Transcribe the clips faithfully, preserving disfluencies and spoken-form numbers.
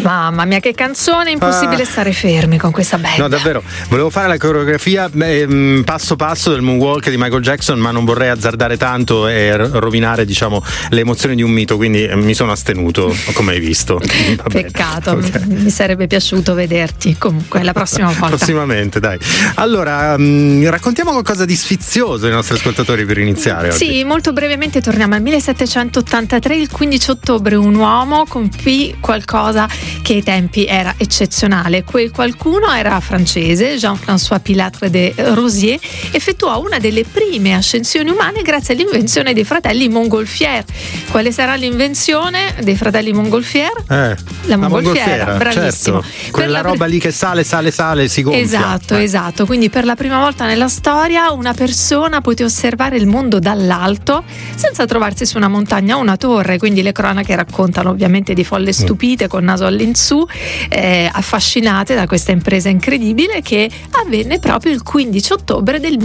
Mamma mia, che canzone, impossibile ah. stare fermi con questa band. No, davvero, volevo fare la coreografia beh, passo passo del moonwalk di Michael Jackson, ma non vorrei azzardare tanto e rovinare, diciamo, le emozioni di un mito, quindi mi sono astenuto, come hai visto. Peccato, okay. Mi sarebbe piaciuto vederti comunque la prossima volta. Prossimamente, dai. Allora, mh, raccontiamo qualcosa di sfizioso ai nostri ascoltatori per iniziare oggi. Sì, molto brevemente torniamo al millesettecentottantatré, il quindici ottobre un uomo compì qualcosa che ai tempi era eccezionale. Quel qualcuno era francese, Jean-François Pilatre de Rosier, effettuò una delle prime ascensioni umane grazie all'invenzione dei fratelli Montgolfier. Quale sarà l'invenzione dei fratelli Montgolfier? Eh, la Montgolfiera, bravissimo. Certo. Quella per roba pr- lì che sale, sale, sale, si gonfia. Esatto, eh. esatto. Quindi per la prima volta nella storia una persona poté osservare il mondo dall'alto senza trovarsi su una montagna o una torre. Quindi le cronache raccontano ovviamente di folle stupite con naso all'insù, eh, affascinate da questa impresa incredibile che avvenne proprio il quindici ottobre del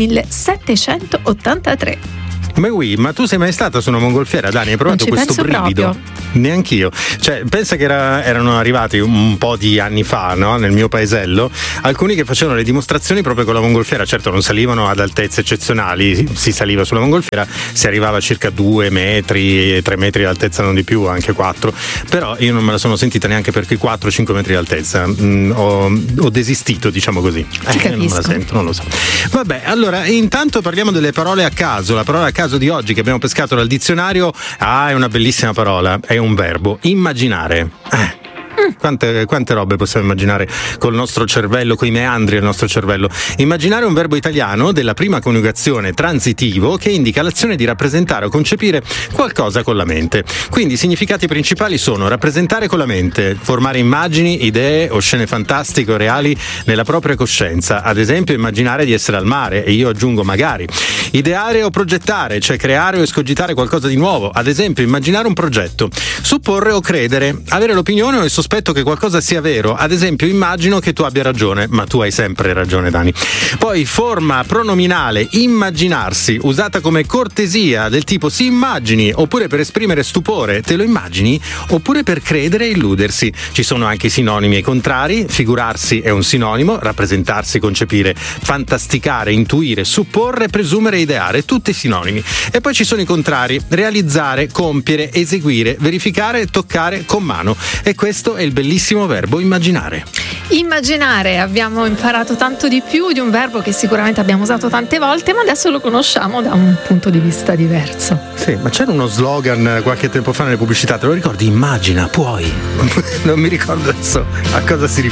millesettecentottantatré. Ma, oui, ma tu sei mai stata su una mongolfiera, Dani? Hai provato questo brivido? Proprio. Neanch'io. Cioè, pensa che era, erano arrivati un po' di anni fa, no? Nel mio paesello, alcuni che facevano le dimostrazioni proprio con la mongolfiera. Certo, non salivano ad altezze eccezionali, si saliva sulla mongolfiera, si arrivava a circa due metri, tre metri di altezza, non di più, anche quattro. Però io non me la sono sentita neanche per quei quattro cinque metri di altezza. Mm, ho, ho desistito, diciamo così. Eh, non me la sento, non lo so. Vabbè, allora, intanto parliamo delle parole a caso. La parola a caso di oggi che abbiamo pescato dal dizionario, ah, è una bellissima parola, è un verbo, immaginare. Eh. Quante, quante robe possiamo immaginare col nostro cervello, coi meandri del nostro cervello. Immaginare è un verbo italiano della prima coniugazione transitivo che indica l'azione di rappresentare o concepire qualcosa con la mente. Quindi i significati principali sono rappresentare con la mente, formare immagini, idee o scene fantastiche o reali nella propria coscienza. Ad esempio, immaginare di essere al mare, e io aggiungo magari. Ideare o progettare, cioè creare o escogitare qualcosa di nuovo. Ad esempio, immaginare un progetto. Supporre o credere, avere l'opinione o il sospetto che qualcosa sia vero. Ad esempio, immagino che tu abbia ragione, ma tu hai sempre ragione, Dani. Poi forma pronominale immaginarsi, usata come cortesia del tipo si immagini, oppure per esprimere stupore, te lo immagini, oppure per credere e illudersi. Ci sono anche i sinonimi e i contrari. Figurarsi è un sinonimo, rappresentarsi, concepire, fantasticare, intuire, supporre, presumere, ideare, tutti sinonimi. E poi ci sono i contrari: realizzare, compiere, eseguire, verificare, toccare con mano. E questo è il bellissimo verbo immaginare. Immaginare, abbiamo imparato tanto di più di un verbo che sicuramente abbiamo usato tante volte, ma adesso lo conosciamo da un punto di vista diverso. Sì, ma c'era uno slogan qualche tempo fa nelle pubblicità, te lo ricordi? Immagina, puoi. Non mi ricordo adesso a cosa si riferisce.